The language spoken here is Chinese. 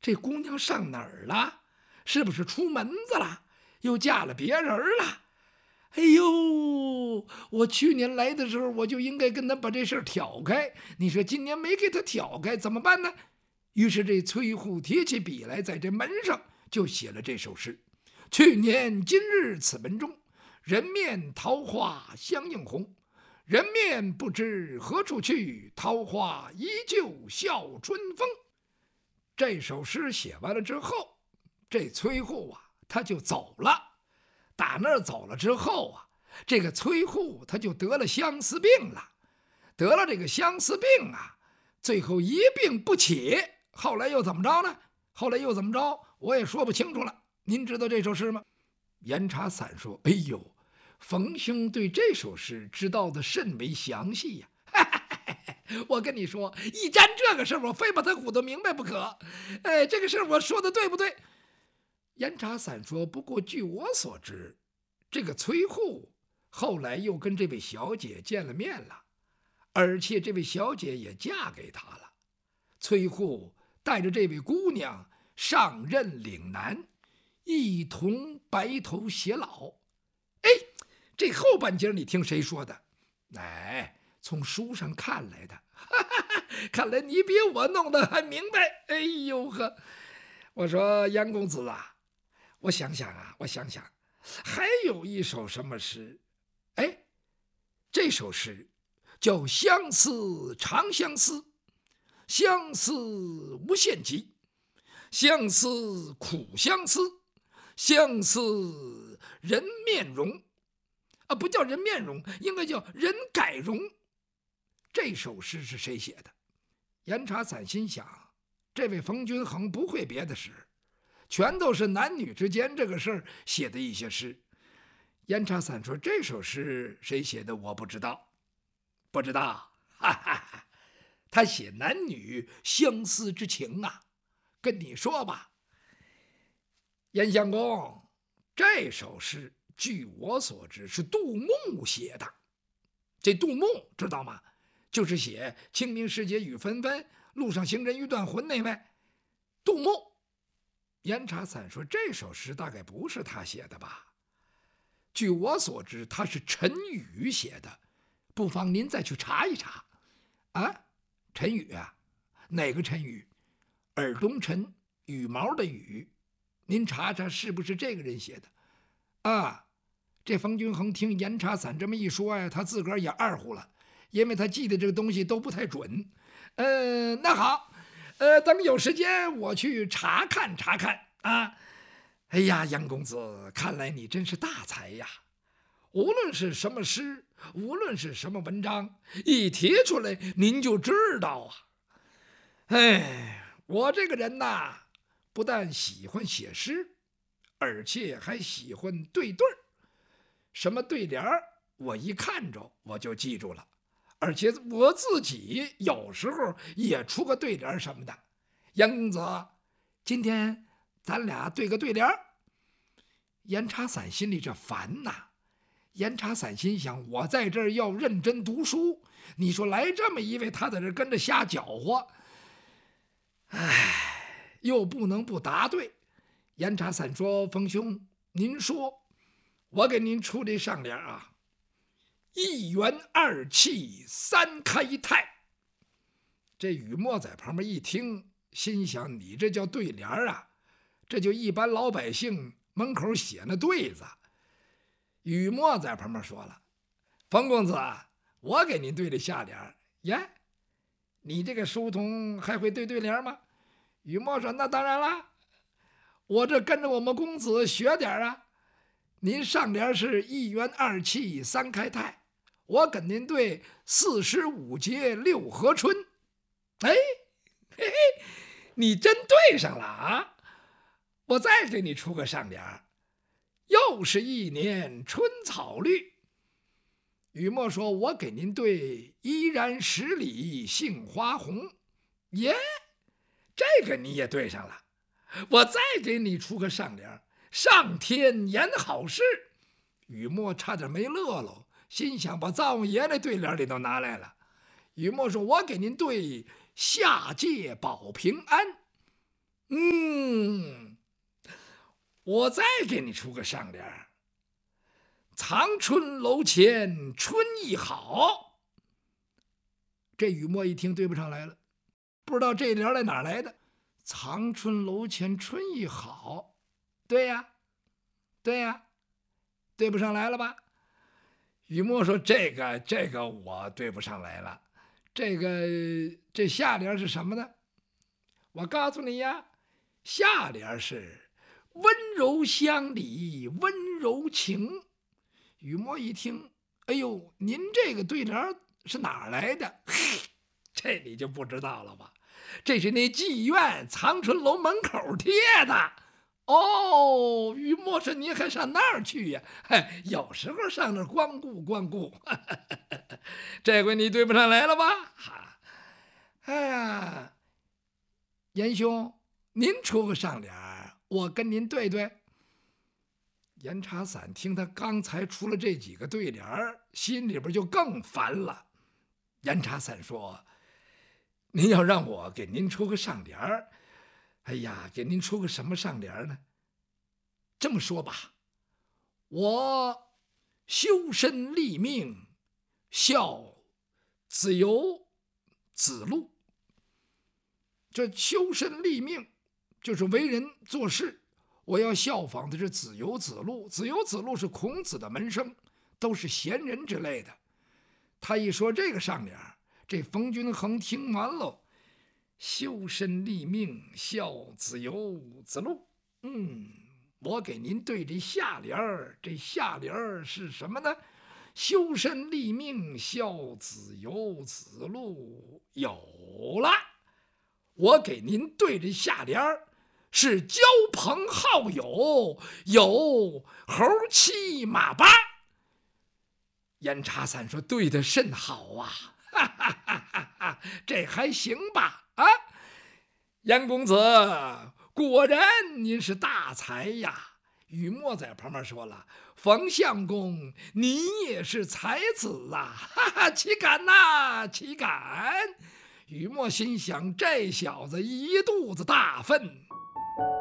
这姑娘上哪儿了？是不是出门子了？又嫁了别人了？哎呦，我去年来的时候，我就应该跟他把这事儿挑开。你说今年没给他挑开，怎么办呢？于是这崔护提起笔来，在这门上就写了这首诗：去年今日此门中，人面桃花相映红。人面不知何处去，桃花依旧笑春风。这首诗写完了之后，这崔护啊，他就走了。打那儿走了之后啊，这个崔护他就得了相思病了。得了这个相思病啊，最后一病不起。后来又怎么着呢？我也说不清楚了。您知道这首诗吗？严查散说：哎呦，冯兄对这首诗知道的甚为详细呀。我跟你说，一沾这个事儿，我非把他鼓捣明白不可。这个事儿我说的对不对？严查散说：不过据我所知，这个崔护后来又跟这位小姐见了面了，而且这位小姐也嫁给他了。崔护带着这位姑娘上任岭南，一同白头偕老。这后半截你听谁说的？从书上看来的。看来你比我弄得还明白。哎呦呵，我说杨公子啊，我想想，还有一首什么诗？这首诗叫《相思长相思》，相思无限极，相思苦相思，相思人面容。不叫人面容，应该叫人改容。这首诗是谁写的？严查散心想，这位冯君衡不会别的诗，全都是男女之间这个事儿写的一些诗。严查散说：这首诗谁写的我不知道。不知道，他写男女相思之情啊。跟你说吧，严相公，这首诗据我所知是杜牧写的。这杜牧知道吗？就是写清明时节雨纷纷，路上行人欲断魂那位杜牧。严查散说：这首诗大概不是他写的吧？据我所知，他是陈宇写的，不妨您再去查一查。陈宇啊，哪个陈宇？耳东陈，羽毛的羽。您查查是不是这个人写的？这冯君衡听严查散这么一说呀，他自个儿也二乎了，因为他记得这个东西都不太准。那好，等有时间我去查看啊。哎呀，杨公子，看来你真是大才呀！无论是什么诗，无论是什么文章，一提出来您就知道啊。我这个人呐，不但喜欢写诗，而且还喜欢对对儿。什么对联儿，我一看着我就记住了，而且我自己有时候也出个对联什么的。杨公子，今天咱俩对个对联儿。严查散心里这烦呐。严查散心想，我在这儿要认真读书，你说来这么一位，他在这跟着瞎搅和，又不能不答对。严查散说：冯兄，您说，我给您出这上联啊，一元二气三开泰。这雨墨在旁边一听，心想：你这叫对联啊？这就一般老百姓门口写那对子。雨墨在旁边说了：冯公子，我给您对这下联。你这个书童还会对对联吗？雨墨说：那当然了，我这跟着我们公子学点啊。您上联是一元二气三开泰，我跟您对四时五节六合春。你真对上了啊！我再给你出个上联，又是一年春草绿。雨墨说：我给您对依然十里杏花红。这个你也对上了。我再给你出个上联，上天言好事。雨墨差点没乐喽，心想把灶王爷那对联里都拿来了。雨墨说：我给您对下界保平安。 嗯，我再给你出个上联儿：藏春楼前春意好。这雨墨一听对不上来了，不知道这联儿哪儿来的。藏春楼前春意好，对呀，对呀，对不上来了吧？雨墨说：“这个我对不上来了。这下联是什么呢？我告诉你呀，下联是温柔乡里温柔情。”雨墨一听，哎呦，您这个对联是哪儿来的？这你就不知道了吧？这是那妓院藏春楼门口贴的。哦，于墨说：“您还上那儿去呀？有时候上那儿光顾光顾。这回你对不上来了吧？哈，哎呀，严兄，您出个上联，我跟您对对。”严茶伞听他刚才出了这几个对联，心里边就更烦了。严茶伞说：“您要让我给您出个上联儿，哎呀，给您出个什么上联呢？这么说吧，我修身立命，孝子由子路。这修身立命就是为人做事，我要效仿的是子由子路。子由子路是孔子的门生，都是贤人之类的。他一说这个上联，这冯君衡听完了，修身立命，孝子由子路。我给您对这下联儿，这下联儿是什么呢？修身立命，孝子由子路。有了，我给您对这下联儿是交朋好友，有猴骑马八。严茶伞说：“对得甚好啊！哈哈哈哈哈，这还行吧？啊，严公子，果然您是大才呀！”雨墨在旁边说了：“冯相公，你也是才子啊！哈哈，岂敢呐，岂敢！”雨墨心想：这小子一肚子大粪。